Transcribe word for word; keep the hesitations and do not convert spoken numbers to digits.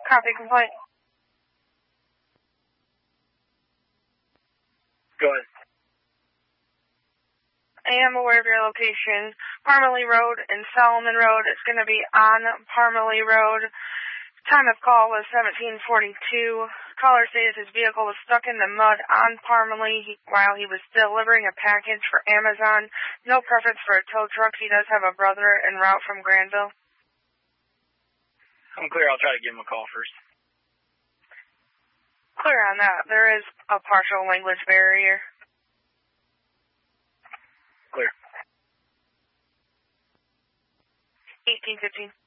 Copy complaint. Go ahead. I am aware of your location. Parmalee Road and Solomon Road. It's going to be on Parmalee Road. Time of call was seventeen forty-two. Caller stated his vehicle was stuck in the mud on Parmalee while he was delivering a package for Amazon. No preference for a tow truck. He does have a brother en route from Granville. I'm clear. I'll try to give him a call first. Clear on that. There is a partial language barrier. Clear. eighteen fifteen.